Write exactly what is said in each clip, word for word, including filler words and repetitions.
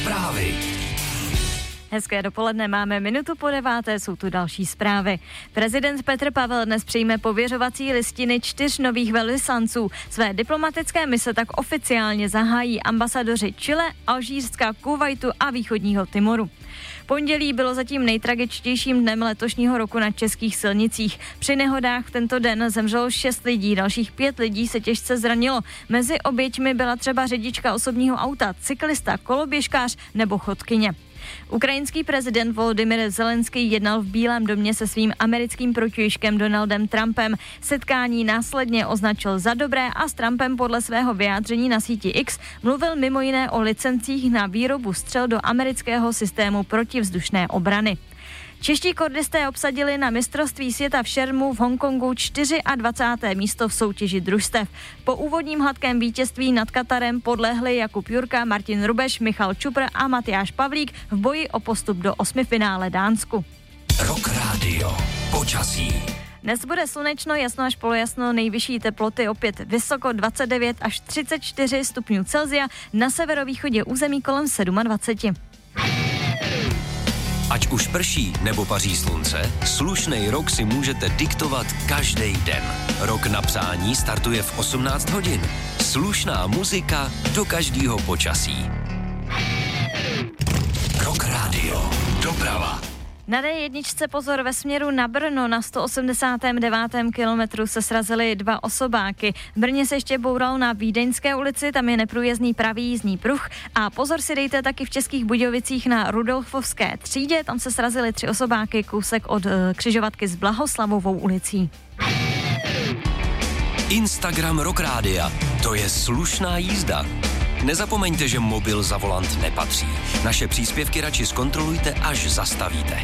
Zprávy. Hezké dopoledne, máme minutu po deváté, jsou tu další zprávy. Prezident Petr Pavel dnes přijme pověřovací listiny čtyř nových velvyslanců. Své diplomatické mise tak oficiálně zahájí ambasadoři Chile, Alžírska, Kuvajtu a východního Timoru. Pondělí bylo zatím nejtragičtějším dnem letošního roku na českých silnicích. Při nehodách v tento den zemřelo šest lidí, dalších pět lidí se těžce zranilo. Mezi oběťmi byla třeba řidička osobního auta, cyklista, koloběžkář nebo chodkyně. Ukrajinský prezident Volodymyr Zelenský jednal v Bílém domě se svým americkým protějškem Donaldem Trumpem. Setkání následně označil za dobré a s Trumpem podle svého vyjádření na síti X mluvil mimo jiné o licencích na výrobu střel do amerického systému protivzdušné obrany. Čeští kordisté obsadili na mistrovství světa v šermu v Hongkongu dvacáté čtvrté místo v soutěži družstev. Po úvodním hladkém vítězství nad Katarem podlehli Jakub Jurka, Martin Rubeš, Michal Čupr a Matyáš Pavlík v boji o postup do osmifinále Dánsku. Rock Radio. Počasí. Dnes bude slunečno, jasno až polojasno, nejvyšší teploty opět vysoko dvacet devět až třicet čtyři stupňů Celsia, na severovýchodě území kolem dvacet sedm. Ať už prší nebo paří slunce, slušnej rok si můžete diktovat každý den. Rok na přání startuje v osmnáct hodin. Slušná muzika do každého počasí. Rock Radio. Doprava. Na dé jedna pozor ve směru na Brno, na sto osmdesátém devátém kilometru se srazily dva osobáky. V Brně se ještě boural na Vídeňské ulici, tam je neprůjezdný pravý jízdní pruh a pozor si dejte taky v Českých Budějovicích na Rudolfovské třídě, tam se srazily tři osobáky, kousek od e, křižovatky s Blahoslavovou ulicí. Instagram Rock Rádia, to je slušná jízda. Nezapomeňte, že mobil za volant nepatří. Naše příspěvky radši zkontrolujte, až zastavíte.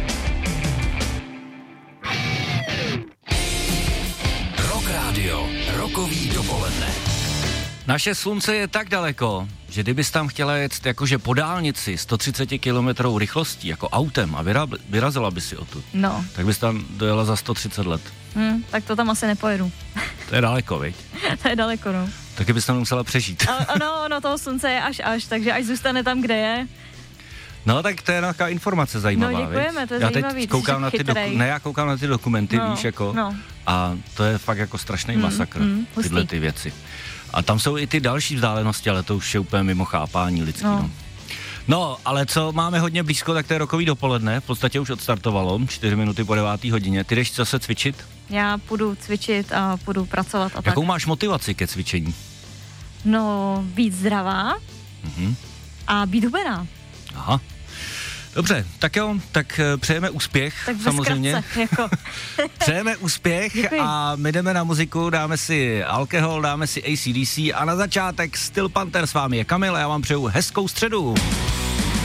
Rock Radio, rokový dopoledne. Naše slunce je tak daleko, že kdybys tam chtěla jet jakože po dálnici sto třicet kilometrů rychlostí, jako autem a vyra- vyrazila by si odtud, no. tak bys tam dojela za sto třicet let. Hmm, tak to tam asi nepojedu. To je daleko, viď? To je daleko, no. Taky bys tam musela přežít. Ano, ono toho slunce je až až, takže až zůstane tam, kde je. No tak to je nějaká informace zajímavá, No děkujeme, viď? to je já zajímavý, teď koukám na ty doku- ne, já koukám na ty dokumenty, no, víš, jako, no. a to je fakt jako strašný mm, masakr, mm, tyhle ty věci. A tam jsou i ty další vzdálenosti, ale to už je úplně mimo chápání lidský, no. no. No, ale co máme hodně blízko, tak to je rokový dopoledne, v podstatě už odstartovalo, čtyři minuty po devátý hodině. Ty jdeš zase cvičit? Já půjdu cvičit a půjdu pracovat a tak. Jakou máš motivaci ke cvičení? No, být zdravá mhm. a být hubená. Aha. Dobře, tak jo, tak přejeme úspěch, tak samozřejmě. Zkratce, jako. Přejeme úspěch. Děkuji. A my jdeme na muziku, dáme si alkohol, dáme si A C D C a na začátek Steel Panther, s vámi je Kamil a já vám přeju hezkou středu.